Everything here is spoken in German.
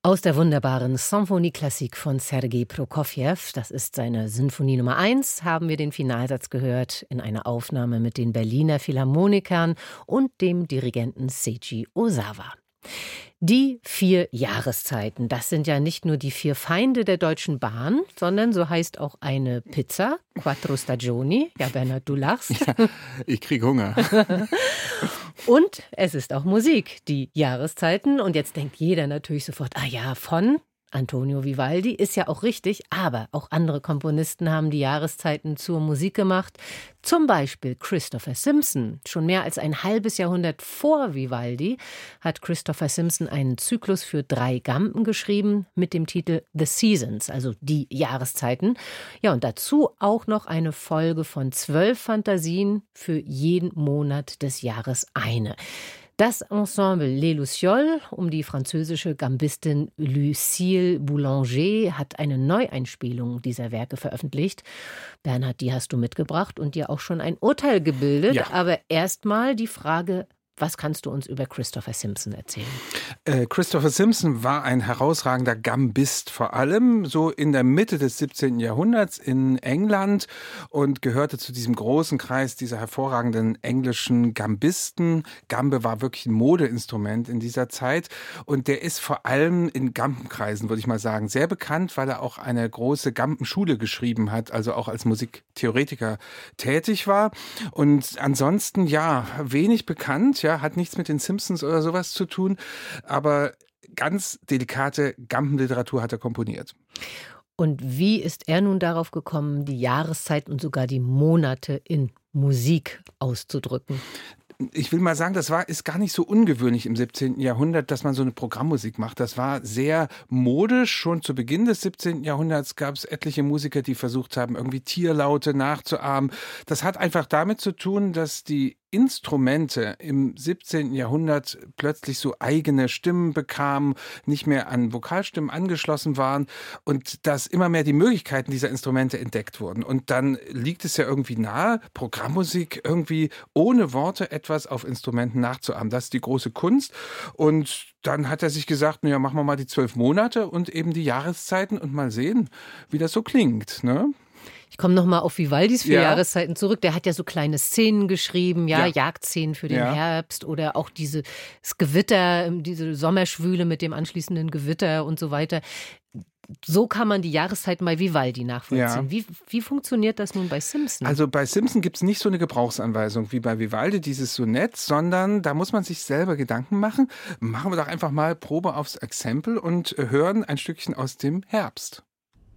Aus der wunderbaren Symphonie Classique von Sergei Prokofjew, das ist seine Sinfonie Nummer 1, haben wir den Finalsatz gehört in einer Aufnahme mit den Berliner Philharmonikern und dem Dirigenten Seiji Ozawa. Die 4 Jahreszeiten, das sind ja nicht nur die 4 Feinde der Deutschen Bahn, sondern so heißt auch eine Pizza, Quattro Stagioni. Ja, Bernhard, du lachst. Ja, ich krieg Hunger. Und es ist auch Musik, die Jahreszeiten. Und jetzt denkt jeder natürlich sofort, von Antonio Vivaldi, ist ja auch richtig, aber auch andere Komponisten haben die Jahreszeiten zur Musik gemacht. Zum Beispiel Christopher Simpson. Schon mehr als ein halbes Jahrhundert vor Vivaldi hat Christopher Simpson einen Zyklus für 3 Gamben geschrieben mit dem Titel The Seasons, also die Jahreszeiten. Ja, und dazu auch noch eine Folge von 12 Fantasien für jeden Monat des Jahres eine. Das Ensemble Les Lucioles um die französische Gambistin Lucille Boulanger hat eine Neueinspielung dieser Werke veröffentlicht. Bernhard, die hast du mitgebracht und dir auch schon ein Urteil gebildet. Ja. Aber erstmal die Frage: Was kannst du uns über Christopher Simpson erzählen? Christopher Simpson war ein herausragender Gambist, vor allem so in der Mitte des 17. Jahrhunderts in England und gehörte zu diesem großen Kreis dieser hervorragenden englischen Gambisten. Gambe war wirklich ein Modeinstrument in dieser Zeit und der ist vor allem in Gambenkreisen, würde ich mal sagen, sehr bekannt, weil er auch eine große Gambenschule geschrieben hat, also auch als Musiktheoretiker tätig war. Und ansonsten, wenig bekannt, hat nichts mit den Simpsons oder sowas zu tun, aber ganz delikate Gambenliteratur hat er komponiert. Und wie ist er nun darauf gekommen, die Jahreszeit und sogar die Monate in Musik auszudrücken? Ich will mal sagen, ist gar nicht so ungewöhnlich im 17. Jahrhundert, dass man so eine Programmmusik macht. Das war sehr modisch. Schon zu Beginn des 17. Jahrhunderts gab es etliche Musiker, die versucht haben, irgendwie Tierlaute nachzuahmen. Das hat einfach damit zu tun, dass die Instrumente im 17. Jahrhundert plötzlich so eigene Stimmen bekamen, nicht mehr an Vokalstimmen angeschlossen waren und dass immer mehr die Möglichkeiten dieser Instrumente entdeckt wurden. Und dann liegt es ja irgendwie nahe, Programmmusik irgendwie ohne Worte etwas auf Instrumenten nachzuahmen. Das ist die große Kunst. Und dann hat er sich gesagt, machen wir mal die 12 Monate und eben die Jahreszeiten und mal sehen, wie das so klingt, ne? Ich komme nochmal auf Vivaldis 4 Jahreszeiten zurück. Der hat ja so kleine Szenen geschrieben, Jagdszenen für den Herbst oder auch dieses Gewitter, diese Sommerschwüle mit dem anschließenden Gewitter und so weiter. So kann man die Jahreszeiten bei Vivaldi nachvollziehen. Ja. Wie funktioniert das nun bei Simpson? Also bei Simpson gibt es nicht so eine Gebrauchsanweisung wie bei Vivaldi, dieses Sonett, sondern da muss man sich selber Gedanken machen. Machen wir doch einfach mal Probe aufs Exempel und hören ein Stückchen aus dem Herbst.